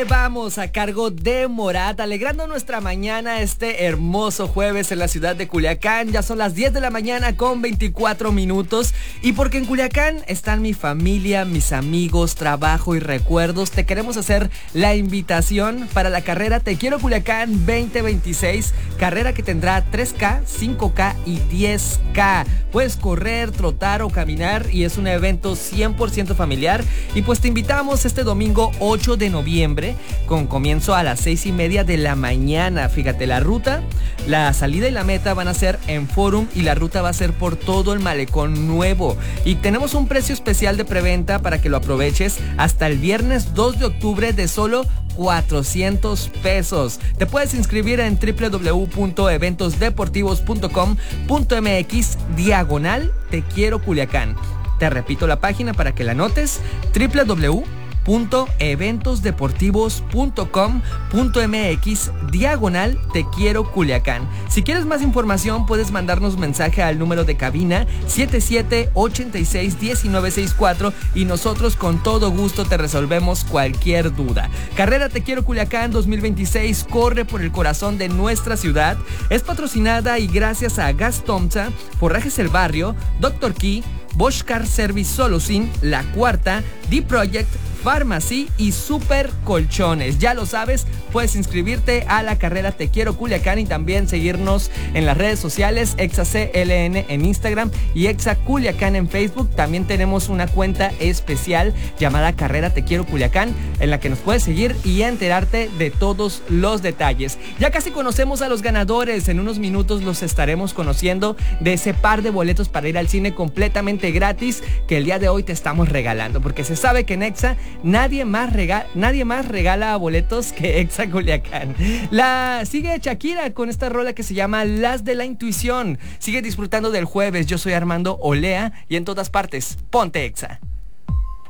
Vamos a cargo de Morat, alegrando nuestra mañana este hermoso jueves en la ciudad de Culiacán. Ya son las 10 de la mañana con 24 minutos. Y porque en Culiacán están mi familia, mis amigos, trabajo y recuerdos, te queremos hacer la invitación para la carrera Te Quiero Culiacán 2026. Carrera que tendrá 3K, 5K y 10K. Puedes correr, trotar o caminar y es un evento 100% familiar. Y pues te invitamos este domingo 8 de noviembre con comienzo a las 6:30 de la mañana. Fíjate, la ruta, la salida y la meta van a ser en Forum y la ruta va a ser por todo el Malecón Nuevo. Y tenemos un precio especial de preventa para que lo aproveches hasta el viernes 2 de octubre de solo 400 pesos. Te puedes inscribir en www.eventosdeportivos.com.mx /Te Quiero Culiacán. Te repito la página para que la anotes: www.eventosdeportivos.com.mx /Te Quiero Culiacán. Si quieres más información puedes mandarnos mensaje al número de cabina 77861964 y nosotros con todo gusto te resolvemos cualquier duda. Carrera Te Quiero Culiacán 2026 corre por el corazón de nuestra ciudad. Es patrocinada y gracias a Gas Tomza, Forrajes El Barrio, Dr. Key, Bosch Car Service Solusin, La Cuarta, The Project, Pharmacy y Super Colchones. Ya lo sabes, puedes inscribirte a la carrera Te Quiero Culiacán y también seguirnos en las redes sociales, ExaCLN en Instagram y Exa Culiacán en Facebook. También tenemos una cuenta especial llamada Carrera Te Quiero Culiacán en la que nos puedes seguir y enterarte de todos los detalles. Ya casi conocemos a los ganadores, en unos minutos los estaremos conociendo de ese par de boletos para ir al cine completamente gratis que el día de hoy te estamos regalando, porque se sabe que en Exa nadie más regala boletos que Exa Culiacán. La sigue Shakira con esta rola que se llama Las de la Intuición. Sigue disfrutando del jueves. Yo soy Armando Olea y en todas partes, ponte Exa.